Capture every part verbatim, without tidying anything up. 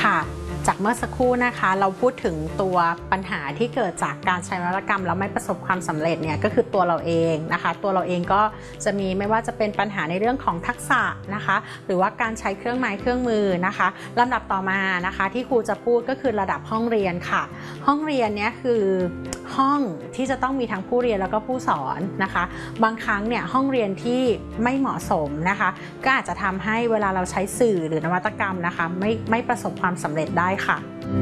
ค่ะจากเมื่อสักครู่นะคะเราพูดถึงตัวปัญหาที่เกิดจากการใช้นวัตกรรมแล้วไม่ประสบความสำเร็จเนี่ยก็คือตัวเราเองนะคะตัวเราเองก็จะมีไม่ว่าจะเป็นปัญหาในเรื่องของทักษะนะคะหรือว่าการใช้เครื่องไม้เครื่องมือนะคะลำดับต่อมานะคะที่ครูจะพูดก็คือระดับห้องเรียนค่ะห้องเรียนเนี่ยคือห้องที่จะต้องมีทั้งผู้เรียนแล้วก็ผู้สอนนะคะบางครั้งเนี่ยห้องเรียนที่ไม่เหมาะสมนะคะก็อาจจะทำให้เวลาเราใช้สื่อหรือนวัตกรรมนะคะไม่ไม่ประสบความสำเร็จได้ค่ะ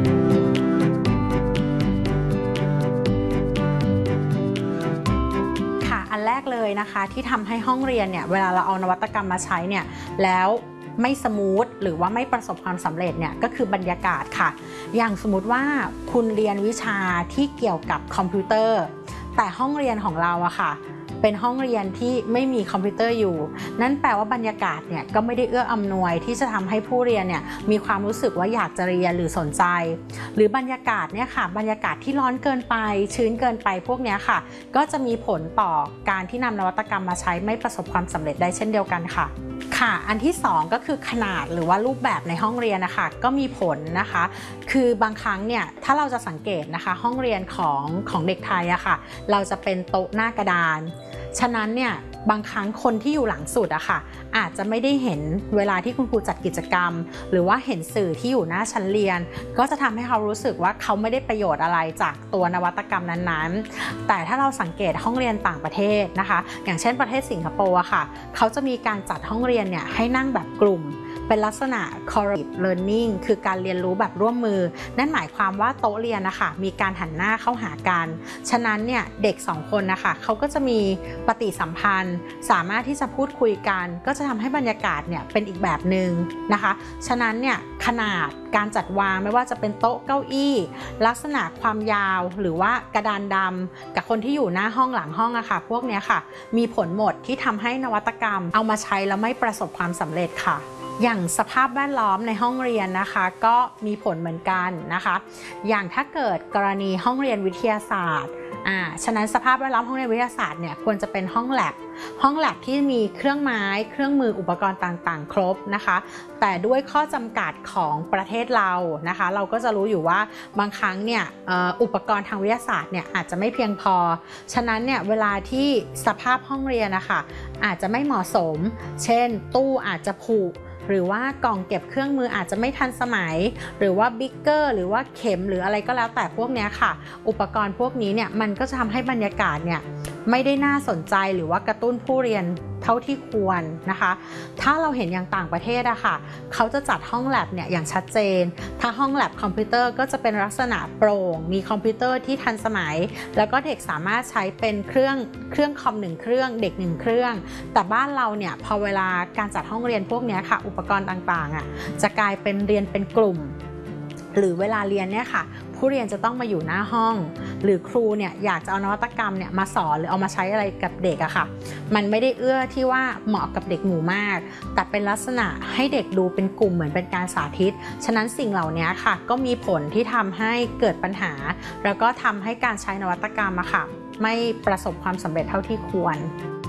ค่ะอันแรกเลยนะคะที่ทำให้ห้องเรียนเนี่ยเวลาเราเอานวัตกรรมมาใช้เนี่ยแล้วไม่สมูทหรือว่าไม่ประสบความสำเร็จเนี่ยก็คือบรรยากาศค่ะอย่างสมมุติว่าคุณเรียนวิชาที่เกี่ยวกับคอมพิวเตอร์แต่ห้องเรียนของเราอะค่ะเป็นห้องเรียนที่ไม่มีคอมพิวเตอร์อยู่นั่นแปลว่าบรรยากาศเนี่ยก็ไม่ได้เอื้ออำนวยที่จะทำให้ผู้เรียนเนี่ยมีความรู้สึกว่าอยากจะเรียนหรือสนใจหรือบรรยากาศเนี่ยค่ะบรรยากาศที่ร้อนเกินไปชื้นเกินไปพวกนี้ค่ะก็จะมีผลต่อการที่นำนวัตกรรมมาใช้ไม่ประสบความสำเร็จได้เช่นเดียวกันค่ะค่ะอันที่สองก็คือขนาดหรือว่ารูปแบบในห้องเรียนนะคะก็มีผลนะคะคือบางครั้งเนี่ยถ้าเราจะสังเกตนะคะห้องเรียนของของเด็กไทยอะค่ะเราจะเป็นโต๊ะหน้ากระดานฉะนั้นเนี่ยบางครั้งคนที่อยู่หลังสุดอะค่ะอาจจะไม่ได้เห็นเวลาที่คุณครูจัดกิจกรรมหรือว่าเห็นสื่อที่อยู่หน้าชั้นเรียนก็จะทำให้เขารู้สึกว่าเขาไม่ได้ประโยชน์อะไรจากตัวนวัตกรรมนั้นๆแต่ถ้าเราสังเกตห้องเรียนต่างประเทศนะคะอย่างเช่นประเทศสิงคโปร์อะค่ะเขาจะมีการจัดห้องเรียนเนี่ยให้นั่งแบบกลุ่มเป็นลักษณะ collaborative learning คือการเรียนรู้แบบร่วมมือนั่นหมายความว่าโต๊ะเรียนนะคะมีการหันหน้าเข้าหากันฉะนั้นเนี่ยเด็กสองคนนะคะเขาก็จะมีปฏิสัมพันธ์สามารถที่จะพูดคุยกันก็จะทำให้บรรยากาศเนี่ยเป็นอีกแบบหนึ่งนะคะฉะนั้นเนี่ยขนาดการจัดวางไม่ว่าจะเป็นโต๊ะเก้าอี้ลักษณะความยาวหรือว่ากระดานดำกับคนที่อยู่หน้าห้องหลังห้องอะค่ะพวกนี้ค่ะมีผลหมดที่ทำให้นวัตกรรมเอามาใช้แล้วไม่ประสบความสำเร็จค่ะอย่างสภาพแวดล้อมในห้องเรียนนะคะก็มีผลเหมือนกันนะคะอย่างถ้าเกิดกรณีห้องเรียนวิทยาศาสตร์อ่าฉะนั้นสภาพแวดล้อมห้องเรียนวิทยาศาสตร์เนี่ยควรจะเป็นห้องแลบห้องแลบที่มีเครื่องไม้เครื่องมืออุปกรณ์ต่างๆครบนะคะแต่ด้วยข้อจำกัดของประเทศเรานะคะเราก็จะรู้อยู่ว่าบางครั้งเนี่ยอุปกรณ์ทางวิทยาศาสตร์เนี่ยอาจจะไม่เพียงพอฉะนั้นเนี่ยเวลาที่สภาพห้องเรียนนะคะอาจจะไม่เหมาะสมเช่นตู้อาจจะผุหรือว่ากล่องเก็บเครื่องมืออาจจะไม่ทันสมัยหรือว่าบิ๊กเกอร์หรือว่าเข็มหรืออะไรก็แล้วแต่พวกนี้ค่ะอุปกรณ์พวกนี้เนี่ยมันก็จะทำให้บรรยากาศเนี่ยไม่ได้น่าสนใจหรือว่ากระตุ้นผู้เรียนเท่าที่ควรนะคะถ้าเราเห็นอย่างต่างประเทศอะค่ะเขาจะจัดห้องแลบเนี่ยอย่างชัดเจนถ้าห้องแลบคอมพิวเตอร์ก็จะเป็นลักษณะโปร่งมีคอมพิวเตอร์ที่ทันสมัยแล้วก็เด็กสามารถใช้เป็นเครื่องเครื่องคอมหนึ่งเครื่องเด็กหนึ่งเครื่องแต่บ้านเราเนี่ยพอเวลาการจัดห้องเรียนพวกนี้ค่ะอุปกรณ์ต่างๆอะจะกลายเป็นเรียนเป็นกลุ่มหรือเวลาเรียนเนี่ยค่ะผู้เรียนจะต้องมาอยู่หน้าห้องหรือครูเนี่ยอยากจะเอานวัตกรรมเนี่ยมาสอนหรือเอามาใช้อะไรกับเด็กอะค่ะมันไม่ได้เอื้อที่ว่าเหมาะกับเด็กหมู่มากแต่เป็นลักษณะให้เด็กดูเป็นกลุ่มเหมือนเป็นการสาธิตฉะนั้นสิ่งเหล่านี้ค่ะก็มีผลที่ทำให้เกิดปัญหาแล้วก็ทำให้การใช้นวัตกรรมอะค่ะไม่ประสบความสำเร็จเท่าที่ควร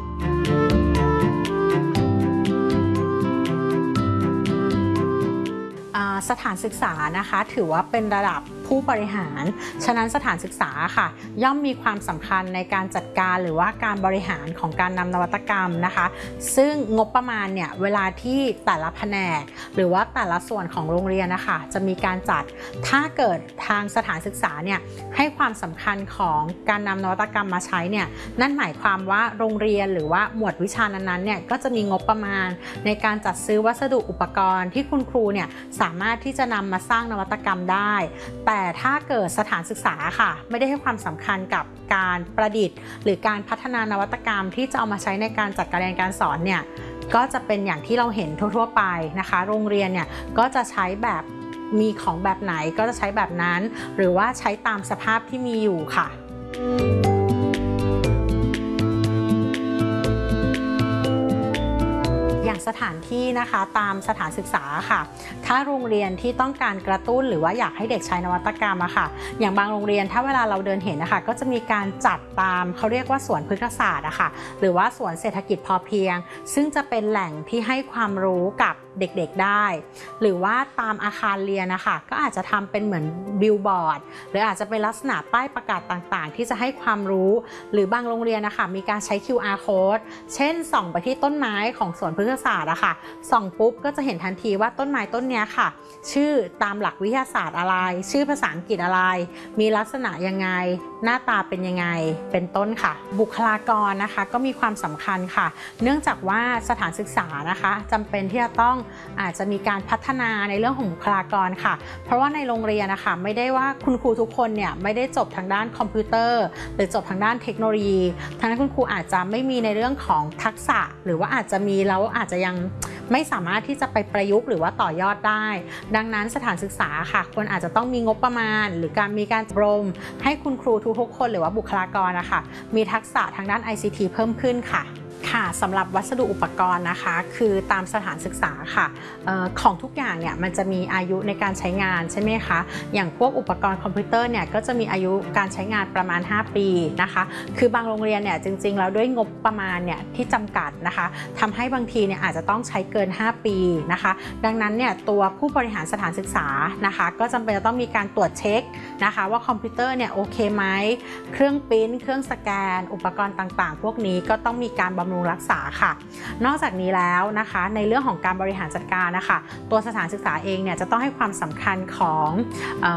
สถานศึกษานะคะถือว่าเป็นระดับผู้บริหารฉะนั้นสถานศึกษาค่ะย่อมมีความสำคัญในการจัดการหรือว่าการบริหารของการนำนวัตกรรมนะคะซึ่งงบประมาณเนี่ยเวลาที่แต่ละแผนกหรือว่าแต่ละส่วนของโรงเรียนนะคะจะมีการจัดถ้าเกิดทางสถานศึกษาเนี่ยให้ความสำคัญของการนำนวัตกรรมมาใช้เนี่ยนั่นหมายความว่าโรงเรียนหรือว่าหมวดวิชานั้นๆเนี่ยก็จะมีงบประมาณในการจัดซื้อวัสดุอุปกรณ์ที่คุณครูเนี่ยสามารถที่จะนำมาสร้างนวัตกรรมได้แต่ถ้าเกิดสถานศึกษาค่ะไม่ได้ให้ความสำคัญกับการประดิษฐ์หรือการพัฒนานวัตกรรมที่จะเอามาใช้ในการจัดการเรียนการสอนเนี่ยก็จะเป็นอย่างที่เราเห็นทั่วๆไปนะคะโรงเรียนเนี่ยก็จะใช้แบบมีของแบบไหนก็จะใช้แบบนั้นหรือว่าใช้ตามสภาพที่มีอยู่ค่ะ อย่างสถานที่นะคะตามสถานศึกษาค่ะถ้าโรงเรียนที่ต้องการกระตุ้นหรือว่าอยากให้เด็กใช้นวัตกรรมอะค่ะอย่างบางโรงเรียนถ้าเวลาเราเดินเห็นนะคะก็จะมีการจัดตามเขาเรียกว่าสวนพฤกษศาสตร์อะค่ะหรือว่าสวนเศรษฐกิจพอเพียงซึ่งจะเป็นแหล่งที่ให้ความรู้กับเด็กๆได้หรือว่าตามอาคารเรียนนะคะก็อาจจะทำเป็นเหมือนบิลบอร์ดหรืออาจจะเป็นลักษณะป้ายประกาศต่างๆที่จะให้ความรู้หรือบางโรงเรียนนะคะมีการใช้ คิว อาร์ code เช่นส่องไปที่ต้นไม้ของสวนพฤกษศาสตร์อะค่ะส่องปุ๊บก็จะเห็นทันทีว่าต้นไม้ต้นนี้ค่ะชื่อตามหลักวิทยาศาสตร์อะไรชื่อภาษาอังกฤษอะไรมีลักษณะยังไงหน้าตาเป็นยังไงเป็นต้นค่ะบุคลากรนะคะก็มีความสำคัญค่ะเนื่องจากว่าสถานศึกษานะคะจำเป็นที่จะต้องอาจจะมีการพัฒนาในเรื่องของบุคลากรค่ะเพราะว่าในโรงเรียนนะคะไม่ได้ว่าคุณครูทุกคนเนี่ยไม่ได้จบทางด้านคอมพิวเตอร์หรือจบทางด้านเทคโนโลยีทางนั้นคุณครูอาจจะไม่มีในเรื่องของทักษะหรือว่าอาจจะมีแล้วอาจจะยังไม่สามารถที่จะไปประยุกต์หรือว่าต่อยอดได้ดังนั้นสถานศึกษาค่ะควรอาจจะต้องมีงบประมาณหรือการมีการอบรมให้คุณครูทุกๆคนหรือว่าบุคลากรนะคะมีทักษะทางด้าน ไอ ซี ที เพิ่มขึ้นค่ะค่ะสำหรับวัสดุอุปกรณ์นะคะคือตามสถานศึกษาค่ะออของทุกอย่างเนี่ยมันจะมีอายุในการใช้งานใช่ไหมคะอย่างพวกอุปกรณ์คอมพิวเตอร์เนี่ยก็จะมีอายุการใช้งานประมาณห้าปีนะคะคือบางโรงเรียนเนี่ยจริงๆแล้วด้วยงบประมาณเนี่ยที่จำกัดนะคะทำให้บางทีเนี่ยอาจจะต้องใช้เกินห้าปีนะคะดังนั้นเนี่ยตัวผู้บริหารสถานศึกษานะคะก็จำเป็นจะต้องมีการตรวจเช็คนะคะว่าคอมพิวเตอร์เนี่ยโอเคไหมเครื่องปริ้นเครื่องสแกนอุปกรณ์ต่างๆพวกนี้ก็ต้องมีการบำรุงรักษาค่ะนอกจากนี้แล้วนะคะในเรื่องของการบริหารจัดการนะคะตัวสถานศึกษาเองเนี่ยจะต้องให้ความสำคัญของ